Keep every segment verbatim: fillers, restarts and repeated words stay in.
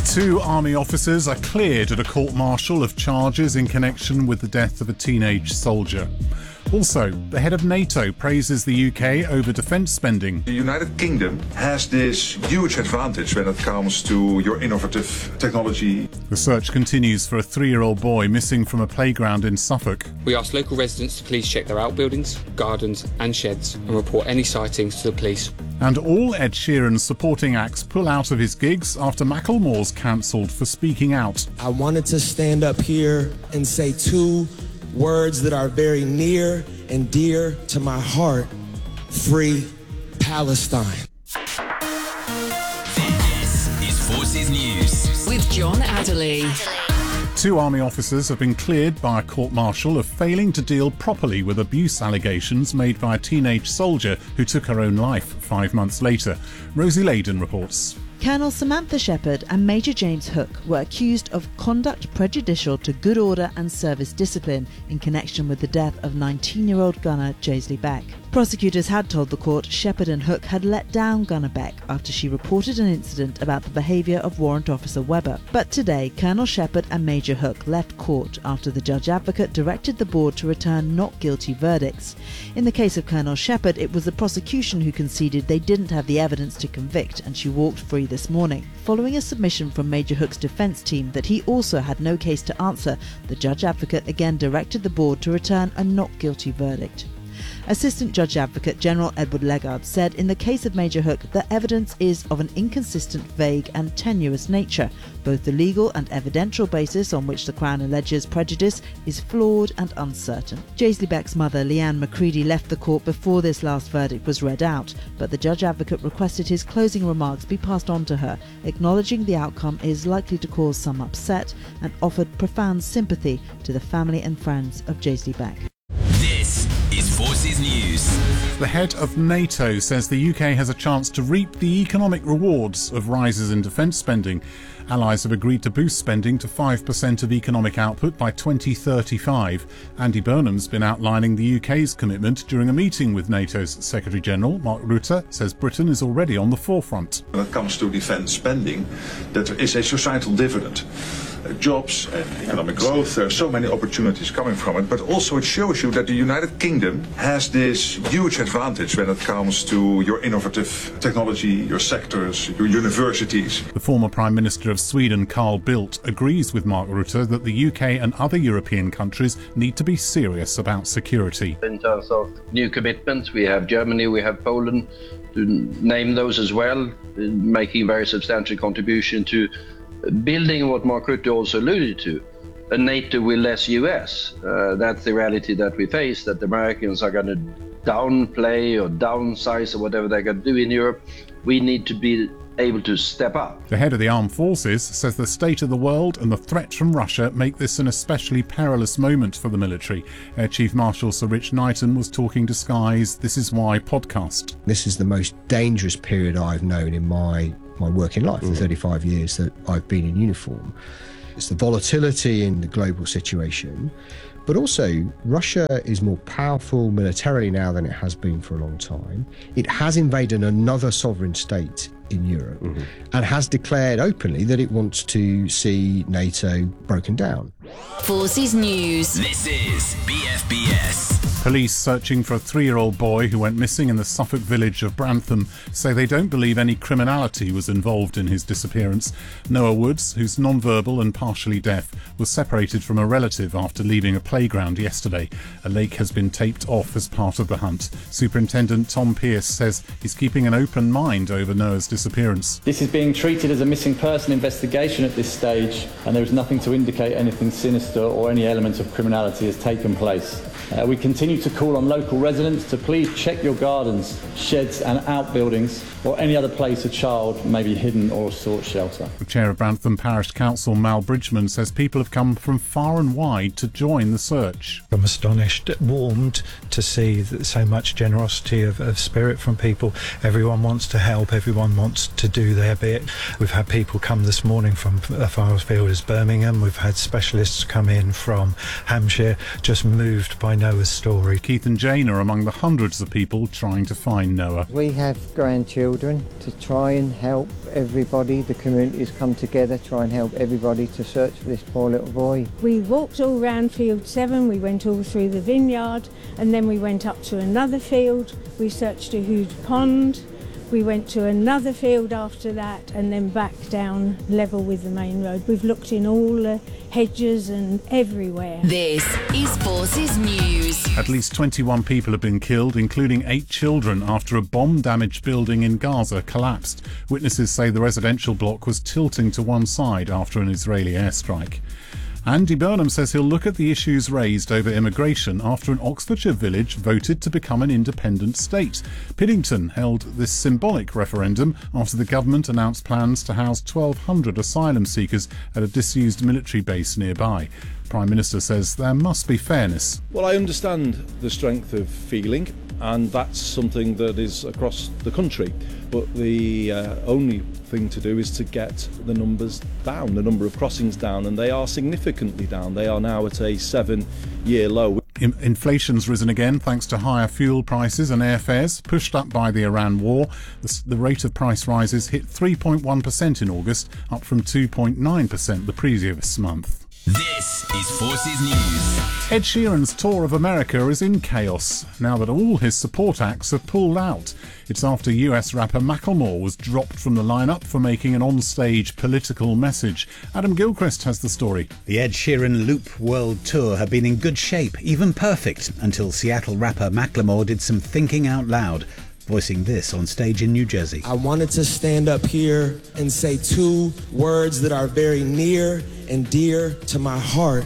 Two army officers are cleared at a court-martial of charges in connection with the death of a teenage soldier. Also, the head of NATO praises the U K over defence spending. The United Kingdom has this huge advantage when it comes to your innovative technology. The search continues for a three-year-old boy missing from a playground in Suffolk. We asked local residents to please check their outbuildings, gardens and sheds and report any sightings to the police. And all Ed Sheeran's supporting acts pull out of his gigs after Macklemore's cancelled for speaking out. I wanted to stand up here and say two words that are very near and dear to my heart: free Palestine. This is Forces News with John Adderley. Two army officers have been cleared by a court-martial of failing to deal properly with abuse allegations made by a teenage soldier who took her own life five months later. Rosie Layden reports. Colonel Samantha Shepherd and Major James Hook were accused of conduct prejudicial to good order and service discipline in connection with the death of nineteen-year-old gunner Jaisley Beck. Prosecutors had told the court Shepherd and Hook had let down gunner Beck after she reported an incident about the behaviour of Warrant Officer Webber. But today, Colonel Shepherd and Major Hook left court after the Judge Advocate directed the board to return not guilty verdicts. In the case of Colonel Shepherd, it was the prosecution who conceded they didn't have the evidence to convict, and she walked free this morning. Following a submission from Major Hook's defence team that he also had no case to answer, the Judge Advocate again directed the board to return a not guilty verdict. Assistant Judge Advocate General Edward Legard said in the case of Major Hook, the evidence is of an inconsistent, vague and tenuous nature. Both the legal and evidential basis on which the Crown alleges prejudice is flawed and uncertain. Jaisley Beck's mother, Leanne McCready, left the court before this last verdict was read out, but the Judge Advocate requested his closing remarks be passed on to her, acknowledging the outcome is likely to cause some upset, and offered profound sympathy to the family and friends of Jaisley Beck. This is Forces News. The head of NATO says the U K has a chance to reap the economic rewards of rises in defence spending. Allies have agreed to boost spending to five percent of economic output by twenty thirty-five. Andy Burnham's been outlining the U K's commitment during a meeting with NATO's Secretary-General. Mark Rutte says Britain is already on the forefront. When it comes to defence spending, that there is a societal dividend. Uh, jobs and economic growth, there are so many opportunities coming from it, but also it shows you that the United Kingdom has this huge advantage when it comes to your innovative technology, your sectors, your universities. The former Prime Minister of Sweden, Carl Bildt, agrees with Mark Rutte that the U K and other European countries need to be serious about security. In terms of new commitments, we have Germany, we have Poland, to name those as well, making a very substantial contribution to building what Mark Rutte also alluded to, a NATO with less U S. Uh, that's the reality that we face, that the Americans are going to downplay or downsize or whatever they're going to do in Europe. We need to be able to step up. The head of the armed forces says the state of the world and the threat from Russia make this an especially perilous moment for the military. Air Chief Marshal Sir Rich Knighton was talking to Sky's This Is Why podcast. This is the most dangerous period I've known in my my working life, the thirty-five years that I've been in uniform. It's the volatility in the global situation, but also Russia is more powerful militarily now than it has been for a long time. It has invaded another sovereign state in Europe mm-hmm. and has declared openly that it wants to see NATO broken down. Forces News. This is B F B S. Police searching for a three-year-old boy who went missing in the Suffolk village of Brantham say they don't believe any criminality was involved in his disappearance. Noah Woods, who's non-verbal and partially deaf, was separated from a relative after leaving a playground yesterday. A lake has been taped off as part of the hunt. Superintendent Tom Pearce says he's keeping an open mind over Noah's disappearance. This is being treated as a missing person investigation at this stage, and there is nothing to indicate anything sinister or any element of criminality has taken place. Uh, we continue to call on local residents to please check your gardens, sheds and outbuildings or any other place a child may be hidden or sought shelter. The Chair of Brantham Parish Council, Mal Bridgman, says people have come from far and wide to join the search. I'm astonished, warmed to see that so much generosity of, of spirit from people. Everyone wants to help, everyone wants to do their bit. We've had people come this morning from as far afield as Birmingham. We've had specialists tourists come in from Hampshire, just moved by Noah's story. Keith and Jane are among the hundreds of people trying to find Noah. We have grandchildren to try and help everybody. The community's come together, try and help everybody to search for this poor little boy. We walked all round field seven, we went all through the vineyard, and then we went up to another field. We searched a huge pond. We went to another field after that and then back down level with the main road. We've looked in all the hedges and everywhere. This is Forces News. At least twenty-one people have been killed, including eight children, after a bomb-damaged building in Gaza collapsed. Witnesses say the residential block was tilting to one side after an Israeli airstrike. Andy Burnham says he'll look at the issues raised over immigration after an Oxfordshire village voted to become an independent state. Piddington held this symbolic referendum after the government announced plans to house twelve hundred asylum seekers at a disused military base nearby. Prime Minister says there must be fairness. Well, I understand the strength of feeling, and that's something that is across the country. But the uh, only thing to do is to get the numbers down, the number of crossings down, and they are significantly down. They are now at a seven-year low. In- inflation's risen again thanks to higher fuel prices and airfares, pushed up by the Iran war. The, the rate of price rises hit three point one percent in August, up from two point nine percent the previous month. This is Forces News. Ed Sheeran's tour of America is in chaos now that all his support acts have pulled out. It's after U S rapper Macklemore was dropped from the lineup for making an on-stage political message. Adam Gilchrist has the story. The Ed Sheeran Loop World Tour had been in good shape, even perfect, until Seattle rapper Macklemore did some thinking out loud, voicing this on stage in New Jersey. I wanted to stand up here and say two words that are very near and dear to my heart: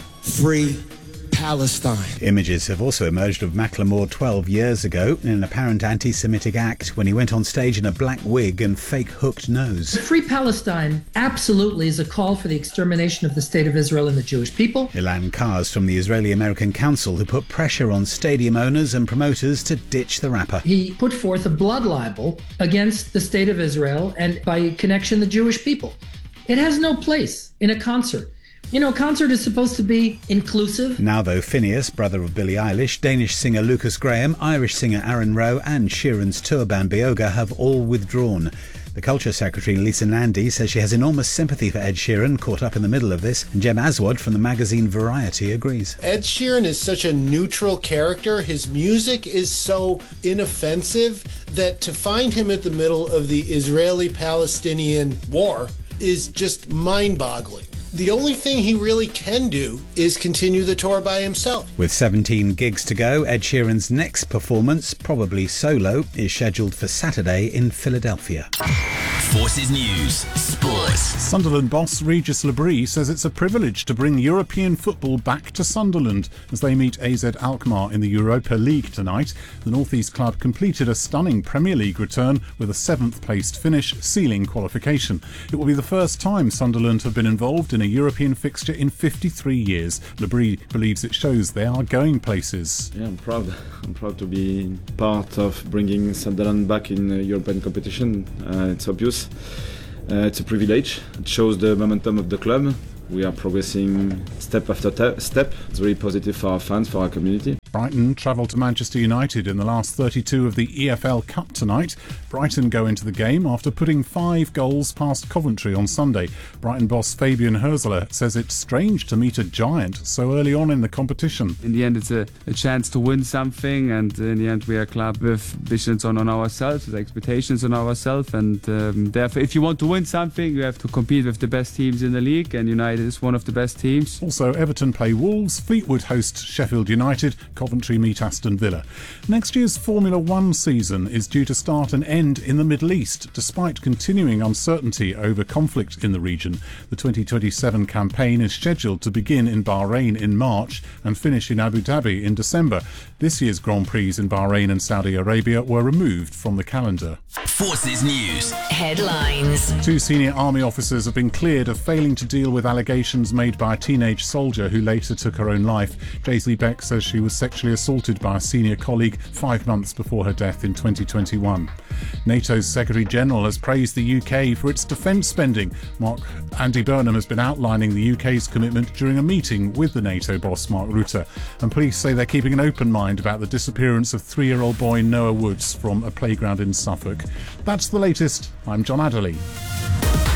free Palestine. Images have also emerged of Macklemore twelve years ago in an apparent anti-Semitic act when he went on stage in a black wig and fake hooked nose. Free Palestine absolutely is a call for the extermination of the State of Israel and the Jewish people. Ilan Kars from the Israeli-American Council, who put pressure on stadium owners and promoters to ditch the rapper. He put forth a blood libel against the State of Israel and, by connection, the Jewish people. It has no place in a concert. You know, a concert is supposed to be inclusive. Now, though, Phineas, brother of Billie Eilish, Danish singer Lucas Graham, Irish singer Aaron Rowe and Sheeran's tour band Bioga have all withdrawn. The Culture Secretary Lisa Nandy says she has enormous sympathy for Ed Sheeran, caught up in the middle of this, and Jem Aswad from the magazine Variety agrees. Ed Sheeran is such a neutral character. His music is so inoffensive that to find him at the middle of the Israeli-Palestinian war is just mind-boggling. The only thing he really can do is continue the tour by himself. With seventeen gigs to go, Ed Sheeran's next performance, probably solo, is scheduled for Saturday in Philadelphia. Forces News Sports. Sunderland boss Regis Lebris says it's a privilege to bring European football back to Sunderland as they meet A Z Alkmaar in the Europa League tonight. The North East club completed a stunning Premier League return with a seventh placed finish, sealing qualification. It will be the first time Sunderland have been involved in a European fixture in fifty-three years. Lebris believes it shows they are going places. Yeah, I'm proud. I'm proud to be part of bringing Sunderland back in uh, European competition. Uh, it's obvious. Uh, it's a privilege. It shows the momentum of the club. We are progressing step after te- step. It's very positive for our fans, for our community. Brighton travel to Manchester United in the last thirty-two of the E F L Cup tonight. Brighton go into the game after putting five goals past Coventry on Sunday. Brighton boss Fabian Hürzeler says it's strange to meet a giant so early on in the competition. In the end, it's a, a chance to win something, and in the end, we are a club with visions on, on ourselves, with expectations on ourselves, and um, therefore, if you want to win something, you have to compete with the best teams in the league, and United is one of the best teams. Also, Everton play Wolves, Fleetwood host Sheffield United, Coventry meet Aston Villa. Next year's Formula One season is due to start and end in the Middle East, despite continuing uncertainty over conflict in the region. The twenty twenty-seven campaign is scheduled to begin in Bahrain in March and finish in Abu Dhabi in December. This year's Grand Prix in Bahrain and Saudi Arabia were removed from the calendar. Forces News Headlines. Two senior army officers have been cleared of failing to deal with allegations made by a teenage soldier who later took her own life. Jaisley Beck says she was sexually sexually assaulted by a senior colleague five months before her death in twenty twenty-one. NATO's Secretary-General has praised the U K for its defence spending. Mark Andy Burnham has been outlining the U K's commitment during a meeting with the NATO boss Mark Rutte. And police say they're keeping an open mind about the disappearance of three-year-old boy Noah Woods from a playground in Suffolk. That's the latest. I'm John Adderley.